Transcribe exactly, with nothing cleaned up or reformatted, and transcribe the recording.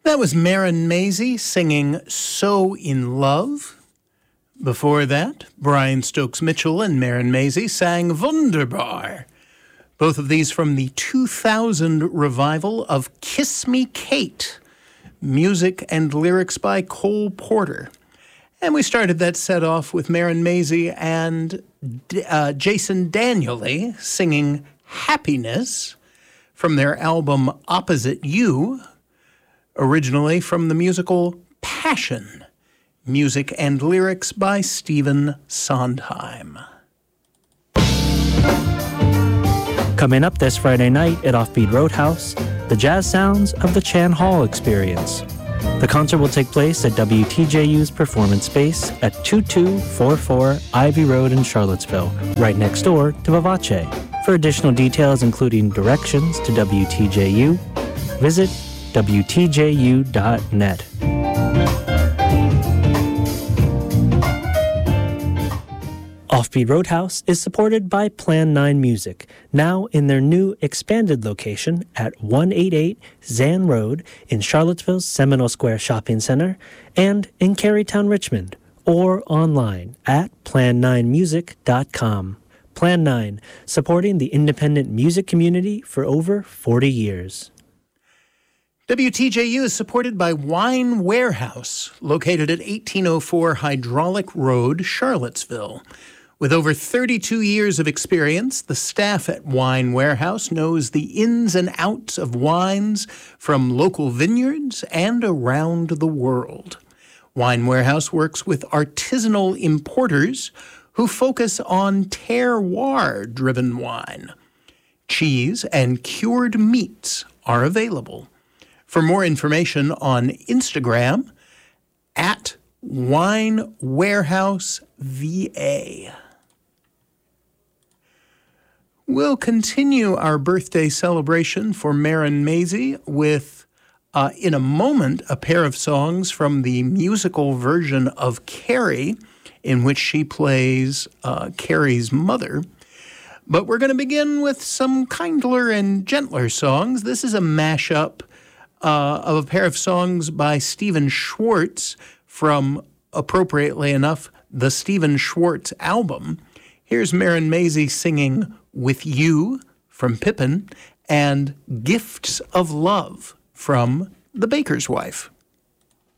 That was Maren Maisie singing So in Love. Before that, Brian Stokes Mitchell and Maren Maisie sang Wunderbar. Both of these from the two thousand revival of Kiss Me Kate, music and lyrics by Cole Porter. And we started that set off with Maren Maisie and uh, Jason Danieley singing Happiness from their album Opposite You, originally from the musical Passion, music and lyrics by Stephen Sondheim. Coming up this Friday night at Offbeat Roadhouse, the jazz sounds of the Chan Hall Experience. The concert will take place at W T J U's Performance Space at twenty-two forty-four Ivy Road in Charlottesville, right next door to Vivace. For additional details, including directions to W T J U, visit W T J U dot net. Offbeat Roadhouse is supported by Plan nine Music, now in their new expanded location at one eighty-eight Zan Road in Charlottesville's Seminole Square Shopping Center and in Carytown, Richmond, or online at plan nine music dot com. Plan nine, supporting the independent music community for over forty years. W T J U is supported by Wine Warehouse, located at eighteen oh four Hydraulic Road, Charlottesville. With over thirty-two years of experience, the staff at Wine Warehouse knows the ins and outs of wines from local vineyards and around the world. Wine Warehouse works with artisanal importers who focus on terroir-driven wine. Cheese and cured meats are available. For more information on Instagram, at Wine Warehouse V A. We'll continue our birthday celebration for Maren Maisie with, uh, in a moment, a pair of songs from the musical version of Carrie, in which she plays uh, Carrie's mother. But we're going to begin with some kindler and gentler songs. This is a mashup uh, of a pair of songs by Stephen Schwartz from, appropriately enough, the Stephen Schwartz album. Here's Maren Maisie singing With You from Pippin and Gifts of Love from The Baker's Wife.